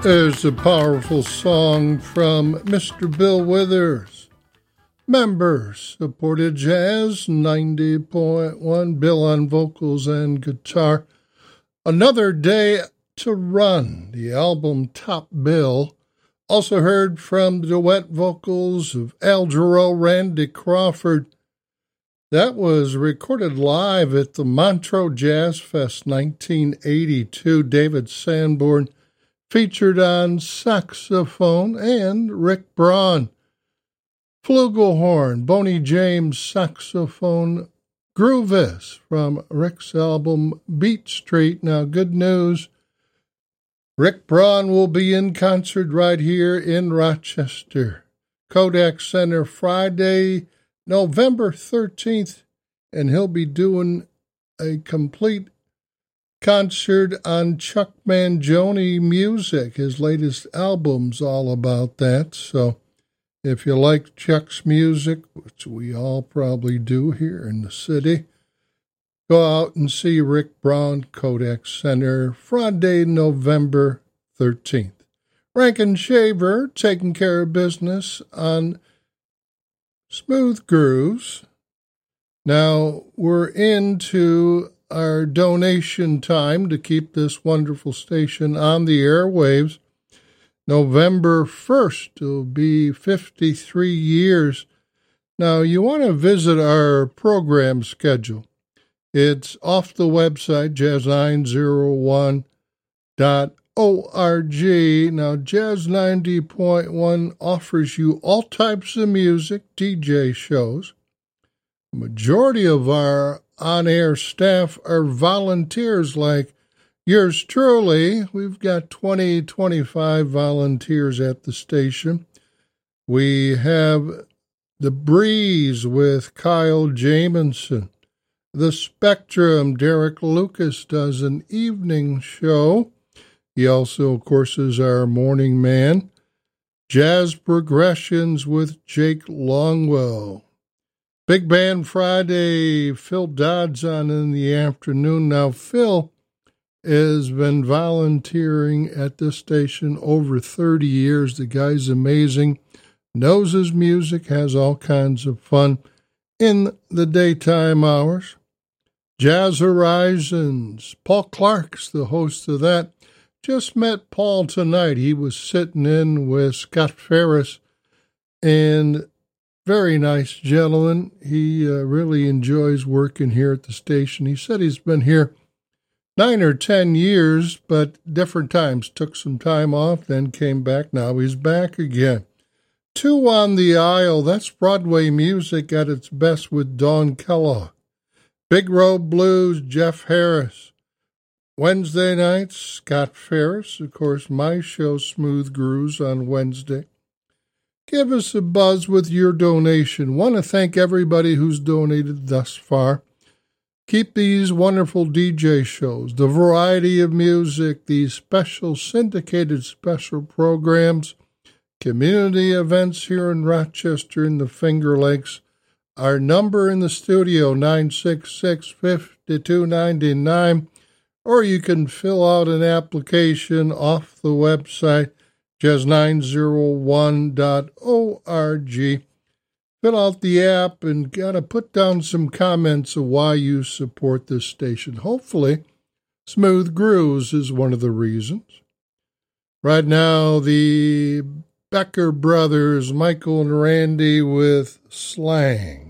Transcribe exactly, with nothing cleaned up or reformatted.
There's a powerful song from Mister Bill Withers. Members supported Jazz ninety point one. Bill on vocals and guitar. Another Day to Run, the album Top Bill. Also heard from the duet vocals of Al Jarreau, Randy Crawford. That was recorded live at the Montreux Jazz Fest nineteen eighty-two. David Sanborn featured on saxophone, and Rick Braun. Flugelhorn, Boney James saxophone, Groovis from Rick's album Beat Street. Now, good news, Rick Braun will be in concert right here in Rochester. Kodak Center, Friday, November thirteenth, and he'll be doing a complete concert on Chuck Mangione music. His latest album's all about that. So if you like Chuck's music, which we all probably do here in the city, go out and see Rick Braun, Kodak Center, Friday, November thirteenth. Rankin Shaver taking care of business on Smooth Grooves. Now we're into our donation time to keep this wonderful station on the airwaves. November first will be fifty-three years. Now, you want to visit our program schedule. It's off the website, jazz nine oh one dot org. Now, Jazz ninety point one offers you all types of music, D J shows. The majority of our on-air staff are volunteers like yours truly. We've got twenty, twenty-five volunteers at the station. We have The Breeze with Kyle Jamison. The Spectrum, Derek Lucas does an evening show. He also, of course, is our morning man. Jazz Progressions with Jake Longwell. Big Band Friday, Phil Dodd's on in the afternoon. Now, Phil has been volunteering at this station over thirty years. The guy's amazing, knows his music, has all kinds of fun in the daytime hours. Jazz Horizons, Paul Clark's the host of that. Just met Paul tonight. He was sitting in with Scott Ferris, and very nice gentleman. He uh, really enjoys working here at the station. He said he's been here nine or ten years, but different times. Took some time off, then came back. Now he's back again. Two on the Aisle, that's Broadway music at its best with Dawn Kellogg. Big Road Blues, Jeff Harris. Wednesday nights, Scott Ferris. Of course, my show, Smooth Grooves, on Wednesday. Give us a buzz with your donation. Want to thank everybody who's donated thus far. Keep these wonderful D J shows, the variety of music, these special syndicated special programs, community events here in Rochester and the Finger Lakes. Our number in the studio, nine six six, five two nine nine, or you can fill out an application off the website, jazz nine oh one dot org. Fill out the app and gotta put down some comments of why you support this station. Hopefully, Smooth Grooves is one of the reasons. Right now, the Becker brothers, Michael and Randy, with Slang.